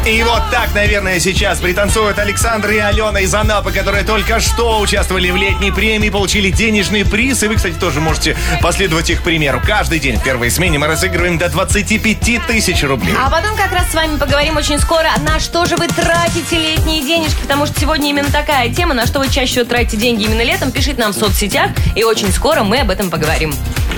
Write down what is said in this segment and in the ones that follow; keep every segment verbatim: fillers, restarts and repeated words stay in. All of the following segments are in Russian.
И вот так, наверное, сейчас пританцуют Александр и Алена из Анапы, которые только что участвовали в летней премии, получили денежный приз. И вы, кстати, тоже можете последовать их примеру. Каждый день в первой смене мы разыгрываем до двадцати пяти тысяч рублей. А потом как раз с вами поговорим очень скоро, на что же вы тратите летние денежки, потому что сегодня именно такая тема, на что вы чаще всего тратите деньги именно летом. Пишите нам в соцсетях, и очень скоро мы об этом поговорим.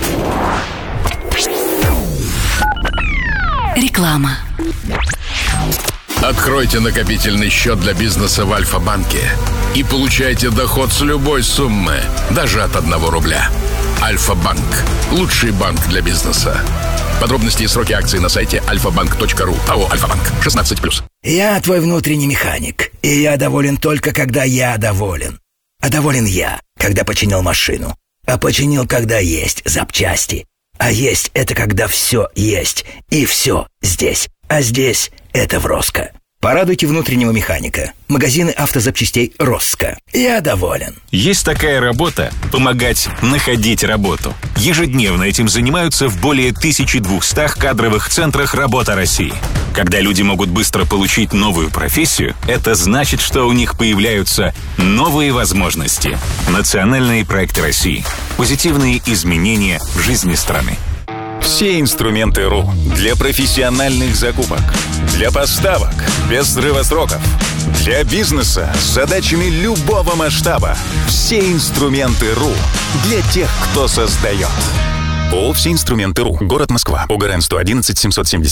Реклама. Откройте накопительный счет для бизнеса в Альфа-банке и получайте доход с любой суммы, даже от одного рубля. Альфа-банк. Лучший банк для бизнеса. Подробности и сроки акций на сайте альфа банк точка ру. АО «Альфа-банк». шестнадцать плюс. Я твой внутренний механик, и я доволен только, когда я доволен. А доволен я, когда починил машину. А починил, когда есть запчасти. А есть — это когда все есть, и все здесь. А здесь — это в Роско. Порадуйте внутреннего механика. Магазины автозапчастей Роско. Я доволен. Есть такая работа – помогать находить работу. Ежедневно этим занимаются в более тысячи двухстах кадровых центрах «Работа России». Когда люди могут быстро получить новую профессию, это значит, что у них появляются новые возможности. Национальные проекты России. Позитивные изменения в жизни страны. Все инструменты РУ для профессиональных закупок, для поставок без срыва сроков, для бизнеса с задачами любого масштаба. Все инструменты РУ для тех, кто создает. ООО «Все инструменты РУ». Город Москва. ОГРН сто одиннадцать семьсот семьдесят.